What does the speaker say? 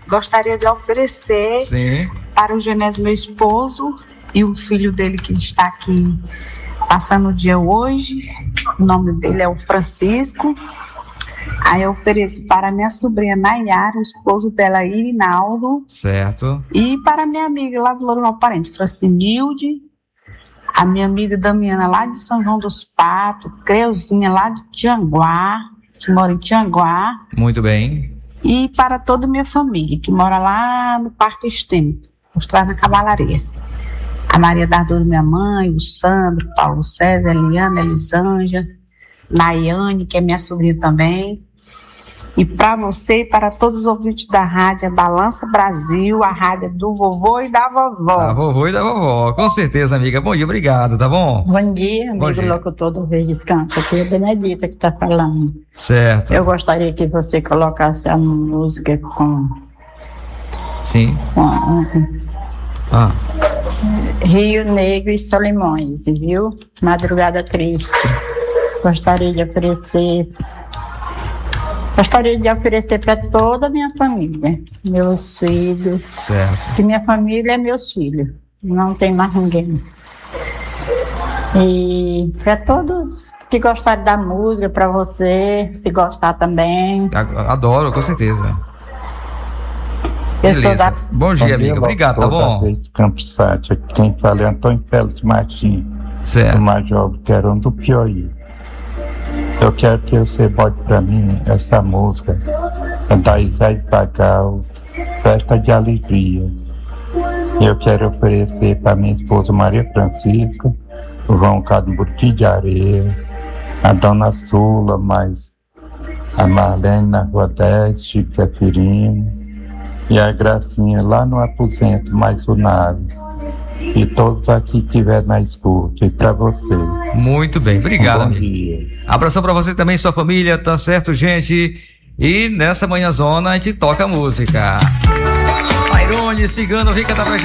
gostaria de oferecer Sim. para o Genésio, meu esposo, e o filho dele que está aqui passando o dia hoje. O nome dele é o Francisco. Aí eu ofereço para minha sobrinha Nayara, o esposo dela, Irinaldo. Certo. E para minha amiga lá do Louro Parente, Francinilde. A minha amiga Damiana lá de São João dos Patos. Creuzinha lá de Tianguá, que mora em Tianguá. Muito bem. E para toda a minha família, que mora lá no Parque Extremo, mostrado na Cavalaria. A Maria da Dor, minha mãe, o Sandro, Paulo César, Eliana, Elisângela, Nayane, que é minha sobrinha também. E para você e para todos os ouvintes da rádio Balança Brasil, a rádio do vovô e da vovó. Da vovô e da vovó, com certeza, amiga. Bom dia, obrigado, tá bom? Bom dia, amigo. Bom dia. Locutor do Verdes Campos. Aqui é a Benedita que está falando. Certo. Eu gostaria que você colocasse a música com Sim. Ah, Rio Negro e Solimões, viu? Madrugada Triste. Gostaria de oferecer para toda a minha família, meus filhos, certo. que minha família é meus filhos, não tem mais ninguém. E para todos que gostarem da música, para você, se gostar também. Adoro, com certeza. Eu sou Beleza. da... Bom dia, amiga. Obrigado, tá bom? Campos Sete, aqui quem fala é Antônio Félix Martins, Certo. do Major Querão do Piauí. Eu quero que você bote pra mim essa música da Isaías Zagal, Festa de Alegria. Eu quero oferecer para minha esposa Maria Francisca, o João Carlos Burti de Areia, a Dona Sula, mais a Marlene na Rua 10, Chico Zefirino, e a Gracinha lá no aposento, mais o Nave. E todos aqui que estiver na escuta, e para você. Muito bem, obrigado, Bom amigo. dia. Abração pra você também, sua família, tá certo, gente? E nessa manhãzona a gente toca música. Airone Cigano, vem cantar pra gente.